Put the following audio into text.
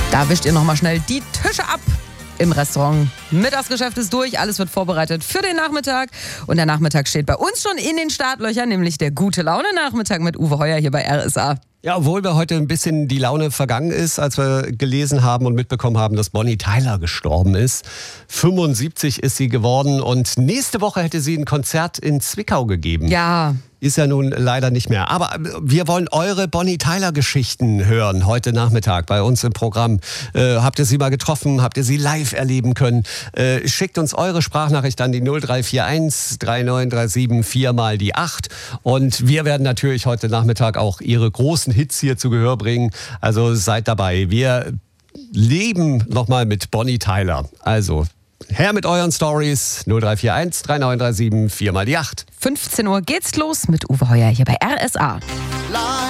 Da wischt ihr nochmal schnell die Tische ab im Restaurant. Mittagsgeschäft ist durch, alles wird vorbereitet für den Nachmittag. Und der Nachmittag steht bei uns schon in den Startlöchern, nämlich der Gute-Laune-Nachmittag mit Uwe Heuer hier bei RSA. Ja, obwohl wir heute ein bisschen die Laune vergangen ist, als wir gelesen haben und mitbekommen haben, dass Bonnie Tyler gestorben ist. 75 ist sie geworden und nächste Woche hätte sie ein Konzert in Zwickau gegeben. Ja. Ist ja nun leider nicht mehr. Aber wir wollen eure Bonnie Tyler-Geschichten hören heute Nachmittag bei uns im Programm. Habt ihr sie mal getroffen? Habt ihr sie live erleben können? Schickt uns eure Sprachnachricht an die 0341 3937 4 mal die 8. Und wir werden natürlich heute Nachmittag auch ihre großen Hits hier zu Gehör bringen. Also seid dabei. Wir leben nochmal mit Bonnie Tyler. Also her mit euren Stories 0341 3937 4 mal die 8. 15 Uhr geht's los mit Uwe Heuer hier bei RSA.